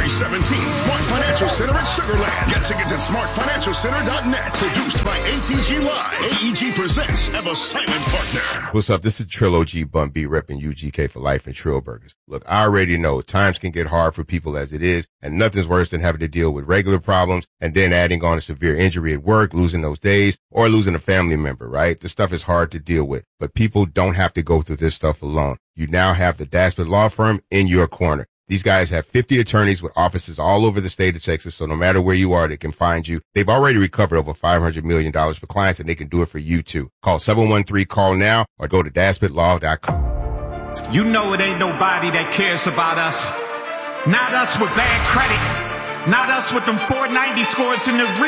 February 17th, Smart Financial Center at Sugarland. Get tickets at smartfinancialcenter.net. Produced by ATG Live. AEG presents Ever Silent Partner. What's up? This is Trill OG Bun B repping UGK for life and Trill Burgers. Look, I already know times can get hard for people as it is, and nothing's worse than having to deal with regular problems and then adding on a severe injury at work, losing those days, or losing a family member, right? This stuff is hard to deal with, but people don't have to go through this stuff alone. You now have the Daspit Law Firm in your corner. These guys have 50 attorneys with offices all over the state of Texas, so no matter where you are, they can find you. They've already recovered over $500 million for clients, and they can do it for you, too. Call 713-CALL-NOW or go to DaspitLaw.com. You know it ain't nobody that cares about us. Not us with bad credit. Not us with them 490 scores in the